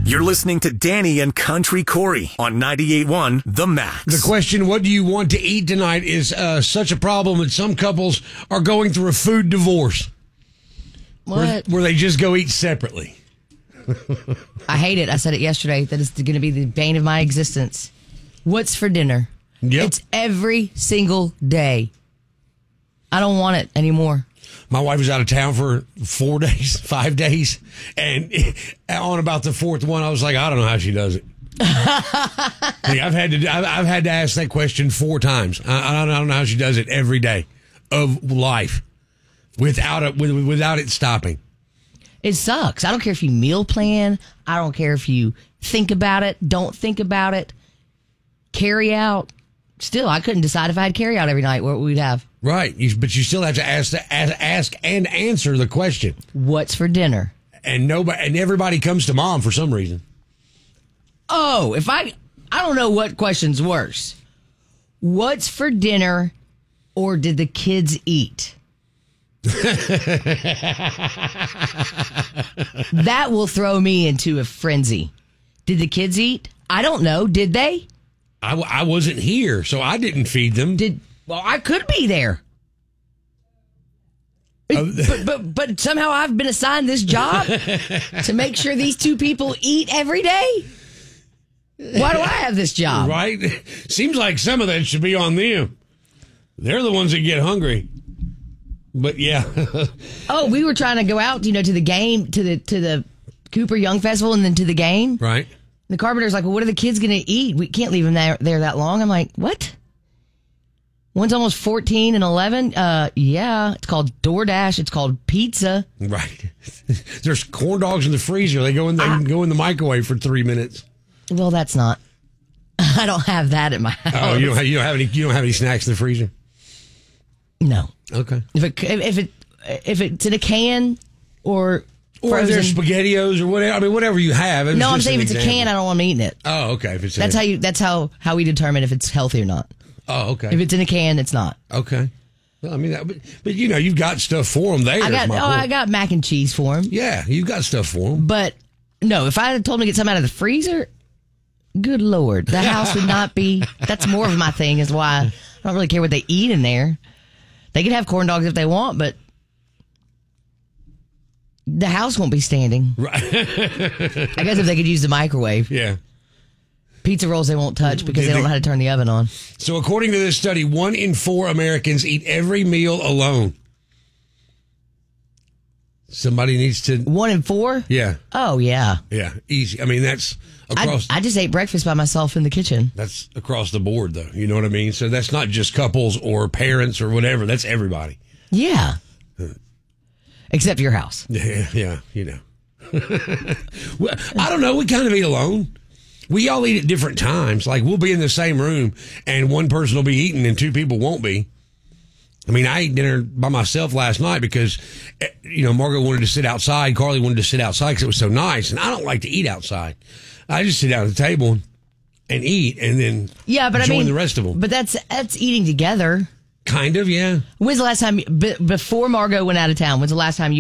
You're listening to Danny and Country Corey on 98.1 The Max. The question, what do you want to eat tonight, is such a problem that some couples are going through a food divorce. What? Where they just go eat separately. I hate it. I said it yesterday that it's going to be the bane of my existence. What's for dinner? Yep. It's every single day. I don't want it anymore. My wife was out of town for 4 days, 5 days, and on about the fourth one, I was like, I don't know how she does it. I've had to ask that question 4 times. I don't know how she does it every day of life without it stopping. It sucks. I don't care if you meal plan. I don't care if you think about it, don't think about it. Carry out. Still, I couldn't decide if I had carry out every night what we'd have. Right, but you still have to ask and answer the question. What's for dinner? And everybody comes to mom for some reason. Oh, if I don't know what question's worse. What's for dinner, or did the kids eat? That will throw me into a frenzy. Did the kids eat? I don't know. Did they? I wasn't here, so I didn't feed them. Well, I could be there. But somehow I've been assigned this job to make sure these 2 people eat every day. Why do I have this job? Right? Seems like some of that should be on them. They're the ones that get hungry. But yeah. Oh, we were trying to go out, to the game, to the Cooper Young Festival, and then to the game. Right. The carpenter's like, well, what are the kids going to eat? We can't leave them there that long. I'm like, what? One's almost 14 and 11. Yeah, it's called DoorDash. It's called pizza. Right. There's corn dogs in the freezer. They go in the microwave for 3 minutes. Well, that's not. I don't have that at my house. Oh, you don't have any snacks in the freezer? No. Okay. If it's in a can or frozen. There's SpaghettiOs or whatever. I mean, whatever you have. No, I'm saying if it's a can, I don't want them eating it. Oh, okay. If it's that's how we determine if it's healthy or not. Oh, okay. If it's in a can, it's not. Okay. Well, I mean, but you've got stuff for them there. I got mac and cheese for them. Yeah, you've got stuff for them. But no, if I had told them to get something out of the freezer, good Lord, the house would not be. That's more of my thing, is why I don't really care what they eat in there. They can have corn dogs if they want, but the house won't be standing. Right. I guess if they could use the microwave. Yeah. Pizza rolls they won't touch because they don't know how to turn the oven on. So according to this study, 1 in 4 Americans eat every meal alone. Somebody needs to... 1 in 4? Yeah. Oh, yeah. Yeah, easy. I mean, that's across... I just ate breakfast by myself in the kitchen. That's across the board, though. You know what I mean? So that's not just couples or parents or whatever. That's everybody. Yeah. Except your house. Yeah, Well, I don't know. We kind of eat alone. We all eat at different times. Like, we'll be in the same room, and one person will be eating, and 2 people won't be. I mean, I ate dinner by myself last night because, Margo wanted to sit outside. Carly wanted to sit outside because it was so nice, and I don't like to eat outside. I just sit down at the table and eat, and then join the rest of them. But that's eating together. Kind of, yeah. When's the last time, before Margo went out of town, when's the last time you